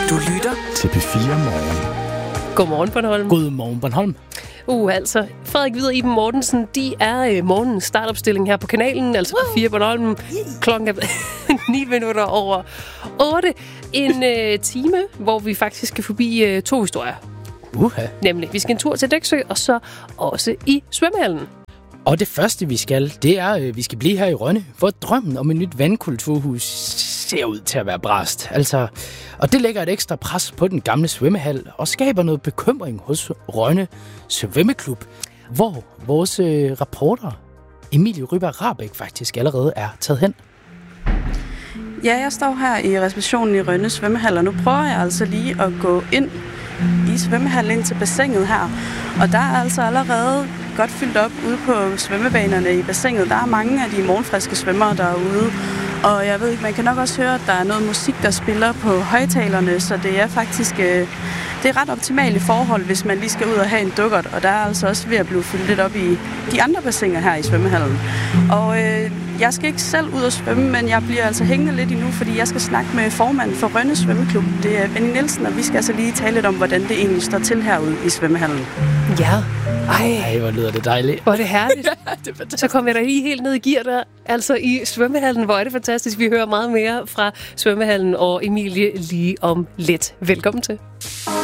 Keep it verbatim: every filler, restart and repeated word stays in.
Du lytter til P fire Morgen. Godmorgen, Bornholm. Godmorgen, Bornholm. Uh, altså, Frederik Vidder, Iben Mortensen, de er øh, morgens startopstilling her på kanalen, altså på fire Bornholm. Klokken er ni minutter over otte. En øh, time, hvor vi faktisk skal forbi øh, to historier. Uha. Nemlig, vi skal en tur til Dæksø, og så også i svømmehallen. Og det første, vi skal, det er, at vi skal blive her i Rønne, hvor drømmen om et nyt vandkulturhus ser ud til at være brast. Altså, og det lægger et ekstra pres på den gamle svømmehal og skaber noget bekymring hos Rønne Svømmeklub, hvor vores øh, rapporter Emilie Ryberg-Rahbek faktisk allerede er taget hen. Ja, jeg står her i receptionen i Rønne Svømmehal, og nu prøver jeg altså lige at gå ind i svømmehallen ind til bassinet her. Og der er altså allerede godt fyldt op ude på svømmebanerne i bassinet. Der er mange af de morgenfriske svømmere derude. Og jeg ved ikke, man kan nok også høre, at der er noget musik, der spiller på højtalerne, så det er faktisk øh, det er ret optimale forhold, hvis man lige skal ud og have en dukkert. Og der er altså også ved at blive fyldt lidt op i de andre bassiner her i svømmehallen. Og øh, jeg skal ikke selv ud og svømme, men jeg bliver altså hængende lidt endnu, fordi jeg skal snakke med formanden for Rønne Svømmeklub. Det er Benny Nielsen, og vi skal altså lige tale lidt om, hvordan det egentlig står til herude i svømmehallen. Ja. Ej, Ej, hvor lyder det dejligt. hvor er det herligt. Det så kommer jeg da lige helt ned i gear der. Altså i svømmehallen, hvor er det fantastisk. Vi hører meget mere fra svømmehallen og Emilie lige om lidt. Velkommen til.